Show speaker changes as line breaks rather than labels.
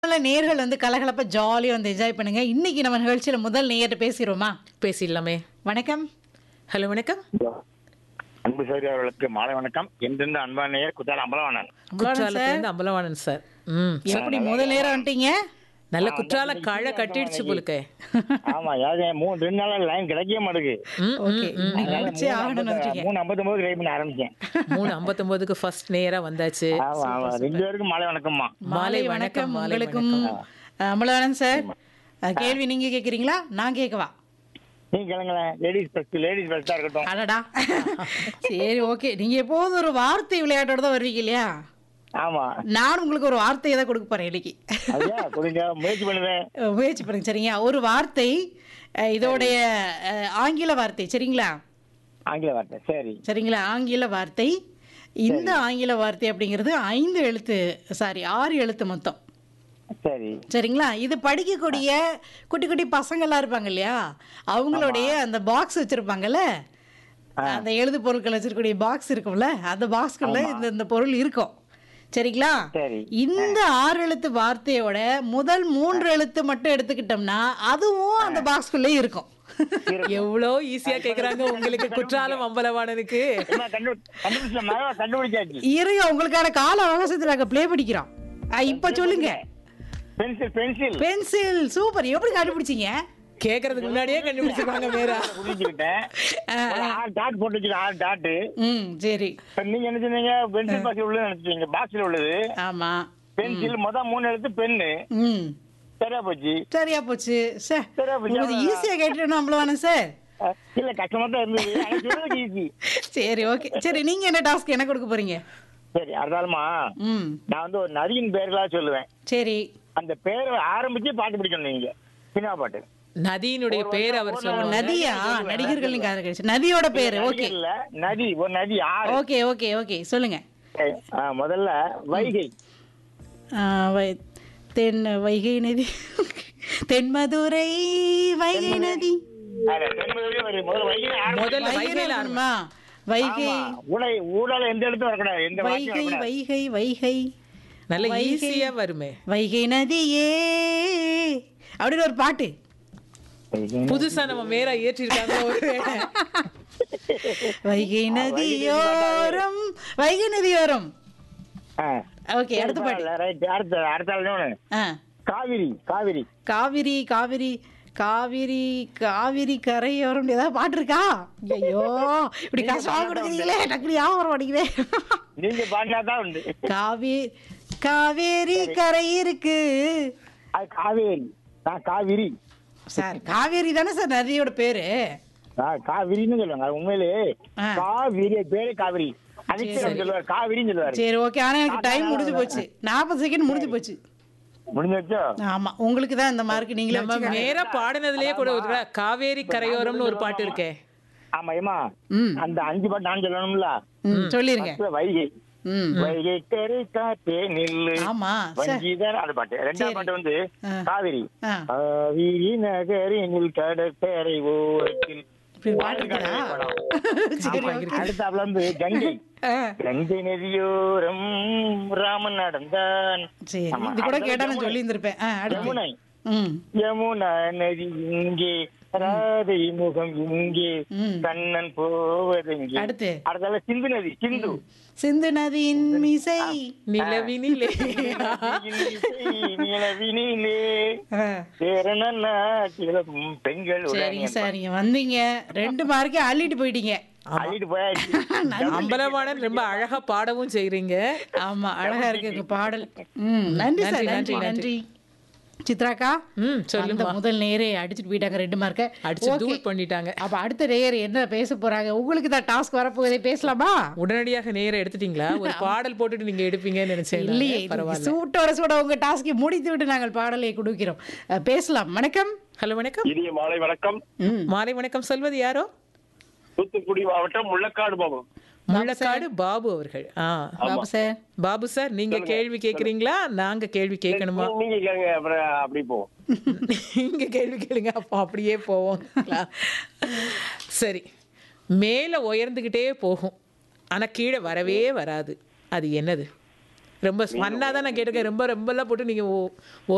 நேர்கள் வந்து கலகலப்பா ஜாலியா வந்து என்ஜாய் பண்ணுங்க. இன்னைக்கு நம்ம நிகழ்ச்சியில முதல் நேயர்ட்ட பேசிருவோமா?
பேசிடலாமே.
வணக்கம்.
ஹலோ, வணக்கம்.
அன்பு சௌரி அவர்களுக்கு மாலை வணக்கம். என்றிருந்த அன்பான நேயர் குத்தால அம்பலவாணன்.
குற்றாலத்துல இருந்து அம்பலவாணன் சார்.
எப்படி முதல் நேரம் வந்துட்டீங்க?
நல்ல குற்றால காழ கட்டிடுச்சு போலுக்கே.
ஆமா, யாரு 2 நாளா லைன் கிடைக்கவே மாட்டேங்குது.
ஓகே. இன்னைக்கு முடிச்சே ஆகணும்னு நினைச்சீங்க.
3:59 ட்ரை பண்ண ஆரம்பிச்சேன்.
3:59க்கு ஃபர்ஸ்ட் நேரா வந்தாச்சு.
ஆமா ஆமா, 2 பேருக்கும் மாலை வணக்கம்மா.
மாலை வணக்கம் உங்களுக்கும். அமலவாணன் சார், கேள்வி நீங்க கேக்குறீங்களா நான் கேட்கவா?
நீங்க கேளுங்களேன். லேடிஸ் ஃபர்ஸ்டா இருக்கட்டும்.
அடடா. சரி, ஓகே. நீங்க எப்போதும் ஒரு வார்த்தை விளையாட்டோட தான் வருவீங்க இல்லையா?
ஆமா,
நான் உங்களுக்கு ஒரு வார்த்தையை தான் கொடுக்க போறேன் இன்னைக்கு.
ஐயா கொடுங்க, முயற்சி பண்ணுவேன்.
முயற்சி பண்ணுங்க. சரிங்க, ஒரு வார்த்தை, இதோடைய ஆங்கில வார்த்தை. சரிங்களா?
ஆங்கில வார்த்தை. சரி
சரிங்களா? ஆங்கில வார்த்தை. இந்த ஆங்கில வார்த்தை அப்படிங்கிறது 6 எழுத்து மொத்தம்.
சரி
சரிங்களா? இது படிக்கக்கூடிய குட்டி குட்டி பசங்கள்லாம் இருப்பாங்க இல்லையா, அவங்களுடைய அந்த பாக்ஸ் வச்சிருப்பாங்கல்ல, அந்த எழுது பொருட்கள் வச்சிருக்கக்கூடிய பாக்ஸ் இருக்கும்ல, அந்த பாக்ஸ்குள்ள இந்த பொருள் இருக்கும். சரிங்களா?
சரி.
இந்த 6 எழுத்து வார்த்தையோட முதல் 3 எழுத்து மட்டும் எடுத்துக்கிட்டோம்னா அதுவும் அந்த பாக்ஸ்குள்ளே இருக்கும்.
எவ்வளோ ஈஸியா கேக்குறாங்க உங்களுக்கு குற்றாலம் அம்பலவாணனுக்கு.
கண்டுபிடிச்சாச்சு.
இருங்க, உங்களுக்கான கால அவகாசத்துல நாங்க ப்ளே படிக்கிறோம். இப்ப சொல்லுங்க.
பென்சில்.
பென்சில். சூப்பர். எப்படி கண்டுபிடிச்சீங்க?
கேக்குறதுக்கு முன்னாடியே கண்டுபிடிச்சிருக்காங்க. வேற
புரிஞ்சுக்கிட்டேன். 6 டாட் போட்டு வச்சுக்க, 6 டாட்.
சரி.
நீங்க என்ன சொன்னீங்க? பென்சில் பாக்ஸ் உள்ளது நினைச்சீங்க. பாக்ஸ்ல உள்ளது
ஆமா.
பென்சில். மொதல் 3 எழுத்து பென்னு. சரியா போச்சு.
சரியா போச்சு. சார்,
சரியா போச்சு.
உங்களுக்கு ஈஸியா கேட்டுட்டோம் அவ்வளவானே சார்?
இல்ல, கஷ்டமா தான் இருந்தது. எனக்கு சொல்றதுக்கு ஈஸி.
சரி, ஓகே. சரி, நீங்க என்ன டாஸ்க் என்ன கொடுக்க போறீங்க?
சரி, அதாலுமா நான் வந்து ஒரு நதியின் பேர்களா சொல்லுவேன்.
சரி.
அந்த பேரை ஆரம்பிச்சு பாட்டு பிடிக்கணும். நீங்க சினிமா பாட்டு.
நதியினுடைய பேர் அவர் சொல்லுவாங்க.
நதியா? நடிகர்கள் நதியோட பேரு. ஓகே.
இல்ல, நதி, ஒரு நதி, ஆறு.
ஓகே ஓகே ஓகே, சொல்லுங்க.
முதல்ல வைகை.
வைகை நதி. தென்மதுரை வைகை நதி.
முதல்ல வைகையில
ஆரம்பமா? வைகை.
ஊடால எந்த எழுத்தும் வரக்கூடாது. எந்த
வைகை வைகை வைகை.
நல்ல ஈஸியா வருமே.
வைகை நதியே அப்படின்னு ஒரு பாட்டு
புதுசா நம்ம மேரா ஏற்றிருக்காங்க.
வைகை நதியோரம். வைகை நதியோரம். ஓகே, அடுத்த பாட்டு.
அடுத்த காவிரி. காவிரி
காவிரி காவிரி காவிரி காவிரி கரையோரம். ஏதாவது பாட்டு இருக்கா? ஐயோ, இப்படி கஷ்டமா கொடுக்குறீங்களே, டக்குனு ஞாபகம் மாட்டேங்குதே.
நீங்க பாடினாதான் உண்டு.
காவேரி கரை இருக்கு.
அது காவேரி. காவிரி
சார், காவேரி தானே சார் நதியோட பேரு?
காவிரின்னு சொல்லுவாங்க. அது உண்மையிலே காவிரி பேரு காவிரி. அதுக்கு சொல்லுவாரு காவிரின்னு சொல்லுவாரு.
சரி, ஓகே. ஆனா எனக்கு டைம் முடிஞ்சு போச்சு. 40 செகண்ட் முடிஞ்சு போச்சு.
முடிஞ்சோ?
ஆமா, உங்களுக்கு தான் இந்த மார்க். நீங்களே
நம்ம மேரா பாடினதுலயே கூட ஒரு காவேரி கரையோரம்னு ஒரு பாட்டு இருக்கே.
ஆமா ஏமா, அந்த 5 பாட்டு நான் சொல்லணும்ல.
சொல்லிருங்க.
வைகை. வைகை கரை காத்தே நில்லு.
ஆமா,
வஞ்சிதர் அந்த பாட்டு. 2ஆம் பாட்டு வந்து காவிரி.
ஆ.
காவிரி நகரினில் கடற்கரை ஓரத்தில். அடுத்தாப்புல வந்து கங்கை. கங்கை நதியோரம் ராமன் நடந்தான்.
சரி, இது கூட கேட்டா நான் சொல்லி இருந்திருப்பேன்.
யமுனை. யமுனா நதி இங்கே, ராதை முகம் இங்கே, கண்ணன் போவதெங்கே. அடுத்தால சிந்து நதி.
சிந்து நதியின் மிசை
நிலவினிலே.
நிலவினிலே பெண்கள்.
சரிங்க சார், நீங்க வந்தீங்க 2 மார்க்கே அள்ளிட்டு போயிட்டீங்க.
அள்ளிட்டு போயாச்சு.
அம்பலவாணன் ரொம்ப அழகா பாடவும் செய்றீங்க.
ஆமா, அழகா இருக்கு பாடல். நன்றி சார். நன்றி நன்றி. சித்ராக்கா,
சொல்லுங்க.
முதல் நேரே அடிச்சுட்டு போயிட்டாங்க 2 மார்க்க.
அடிச்சு தூள் பண்ணிட்டாங்க.
அப்ப அடுத்த நேயர் என்ன பேச போறாங்க? உங்களுக்கு தான் டாஸ்க் வரப்போகுதே, பேசலாமா?
உடனடியாக நேர எடுத்துட்டீங்களா? ஒரு பாடல் போட்டுட்டு நீங்க எடுப்பீங்கன்னு நினைச்சேன்.
இல்லையே, சூட்டோட சூட உங்க டாஸ்கை முடித்து விட்டு நாங்கள் பாடலை கொடுக்கிறோம். பேசலாம். வணக்கம்.
ஹலோ, வணக்கம்.
இனிய மாலை வணக்கம்.
மாலை வணக்கம். சொல்வது யாரோ?
தூத்துக்குடி மாவட்டம் முள்ளக்காடு பாபு.
முள்ளக்காடு பாபு அவர்கள்.
பாபு சார்.
பாபு சார், நீங்க கேள்வி கேக்குறீங்களா? நாங்க கேள்வி கேட்கணுமா?
நீங்க கேளுங்க, அப்புறம் அப்படி போவோம்.
நீங்க கேள்வி கேளுங்க, அப்போ அப்படியே போவோம். சரி, மேல உயர்ந்துகிட்டே போகும், ஆனா கீழே வரவே வராது. அது என்னது? ரொம்ப ஃபன்னாக தான் நான் கேட்டிருக்கேன். ரொம்பலாம் போட்டு நீங்கள்